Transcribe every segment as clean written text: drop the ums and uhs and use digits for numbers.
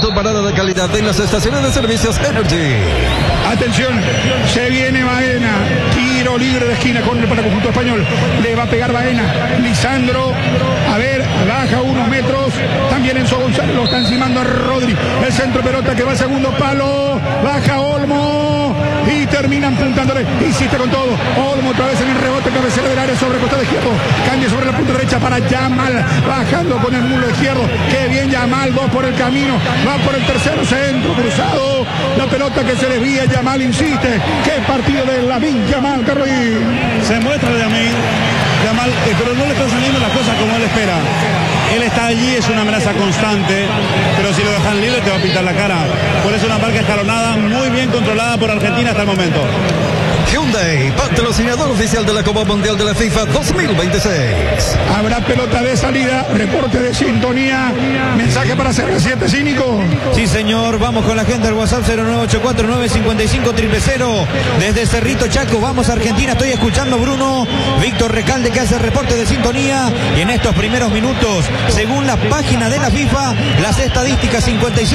tu parada de calidad en las estaciones de servicios Energy. Atención, se viene Baena, tiro libre de esquina con el para el conjunto español, le va a pegar Baena, Lisandro, a ver, baja unos metros, también Enzo González, lo está encimando a Rodri, el centro pelota que va al segundo palo, baja Olmo y terminan apuntándole, insiste con todo, Olmo otra vez en el rebote, cabecera del área sobre el costado izquierdo, cambia sobre la punta derecha para Yamal, bajando con el muslo izquierdo, qué bien Yamal, dos por el camino, va por el tercero, centro cruzado, la pelota que se desvía, Yamal insiste, qué partido de Lamine Yamal, Carlos. Se muestra Yamal, pero no le están saliendo las cosas como él espera. Él está allí, es una amenaza constante, pero si lo dejan libre te va a pintar la cara. Por eso una marca escalonada, muy bien controlada por Argentina hasta el momento. Hyundai, patrocinador oficial de la Copa Mundial de la FIFA 2026. Habrá pelota de salida, reporte de sintonía, mensaje para CR7, Cínico. Sí, señor, vamos con la gente del WhatsApp 0984-955-000. Desde Cerrito Chaco, vamos a Argentina, estoy escuchando Bruno Víctor Recalde que hace reporte de sintonía. Y en estos primeros minutos, según la página de la FIFA, las estadísticas,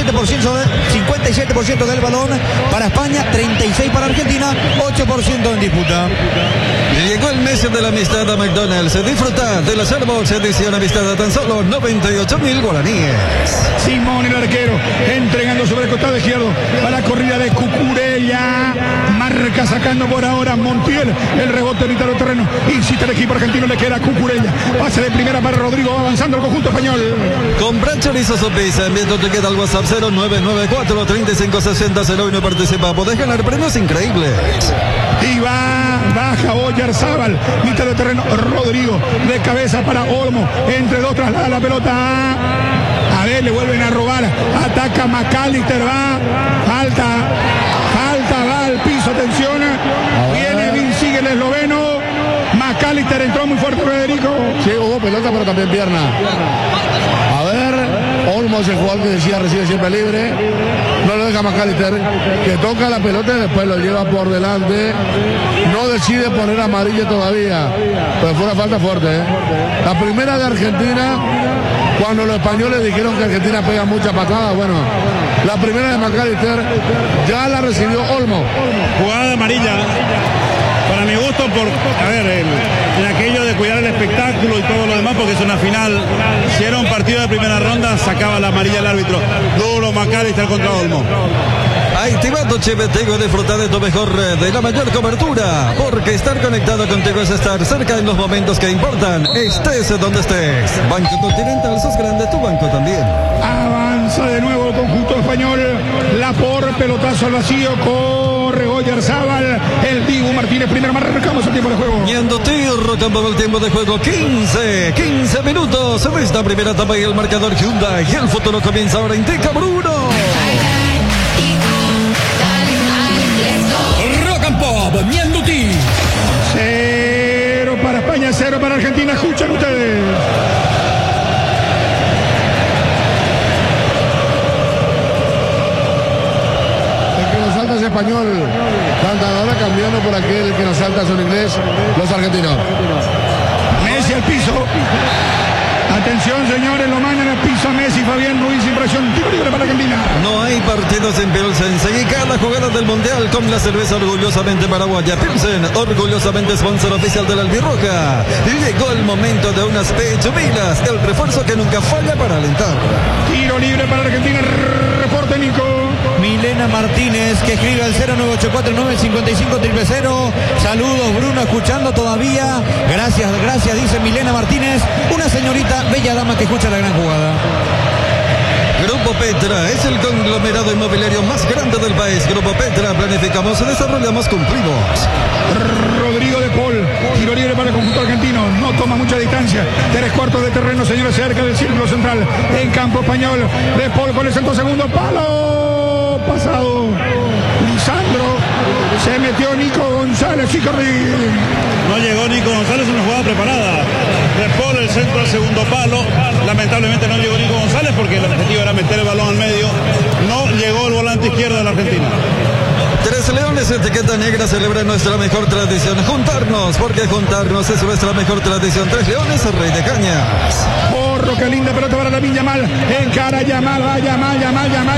57% del balón para España, 36% para Argentina, 8% en disputa. Llegó el mes de la amistad a McDonald's. Disfruta de la Starbucks edición amistad a tan solo 98.000 guaraníes. Simón, el arquero, entregando sobre el costado izquierdo para la corrida de Cucurella. Marca sacando por ahora Montiel. El rebote en mitad del terreno. Insiste el equipo argentino, le queda Cucurella. Pase de primera para Rodrigo, avanzando el conjunto español. Compra chorizos o pizza, enviando te queda al WhatsApp 0994-356001 y participa. Podés ganar premios increíbles. Y baja Oyarzábal, mitad de terreno, Rodrigo, de cabeza para Olmo, entre dos traslada la pelota a ver, le vuelven a robar, ataca McAllister, falta, va al piso, atención, viene Vinicius el esloveno, McAllister entró muy fuerte, Federico. Sí, hubo pelota pero también pierna. A ver, Olmo es el jugador que decía recibe siempre libre, no lo deja McAllister, que toca la pelota y después lo lleva por delante, no decide poner amarilla todavía, pero fue una falta fuerte, La primera de Argentina, cuando los españoles dijeron que Argentina pega mucha patada, bueno, la primera de McAllister ya la recibió Olmo. Jugada de amarilla. Para mi gusto, en aquello de cuidar el espectáculo y todo lo demás, porque es una final. Si era un partido de primera ronda, sacaba la amarilla el árbitro. Duro McAllister contra Olmo. Activando Chivetengo, disfruta de tu mejor red, de la mayor cobertura, porque estar conectado contigo es estar cerca en los momentos que importan, estés donde estés. Banco Continental, sos grande, tu banco también. Avanza de nuevo el conjunto español, Laporte, pelotazo al vacío, corre Oyarzábal, el Dibu Martínez, primer marcamos el tiempo de juego. Yendo tiro, campo del tiempo de juego, 15 minutos en esta primera etapa y el marcador Hyundai, y el futuro comienza ahora, indica Bruno. Rock and Pop, Mianduti. 0 para España, 0 para Argentina, escuchan ustedes. El que nos salta es español, cantadora cambiando por aquel que nos salta son inglés, los argentinos. Messi al piso. Atención, señores, lo mandan al piso a Messi, Fabián Ruiz, impresión, tiro libre para Argentina. No hay partidos en Pilsen. Seguí cada jugada del Mundial con la cerveza orgullosamente paraguaya. Pilsen, orgullosamente sponsor oficial de la Albirroja. Llegó el momento de unas pechumilas, el refuerzo que nunca falla para alentar. Tiro libre para Argentina, reporte Nico. Milena Martínez, que escribe al 0984-955-000. Saludos, Bruno, escuchando todavía. Gracias, dice Milena Martínez, una señorita bella dama que escucha la gran jugada. Grupo Petra es el conglomerado inmobiliario más grande del país. Grupo Petra, planificamos y desarrollamos, cumplimos. Rodrigo de Paul, tiro libre para el conjunto argentino, no toma mucha distancia, 3/4 de terreno, señores, cerca del círculo central, en campo español, de Paul con el centro, segundo palo, pasado, Lisandro, se metió Nico González, No llegó Nico González, una jugada preparada. De Paul el centro al segundo palo, lamentablemente no llegó Nico González porque el objetivo era meter el balón al medio, no llegó el volante izquierdo de la Argentina. Tres Leones, etiqueta negra, celebra nuestra mejor tradición, juntarnos, porque juntarnos es nuestra mejor tradición. Tres Leones, Rey de Cañas. Porro, qué linda pelota para Lamine Yamal, encara Yamal, va Yamal.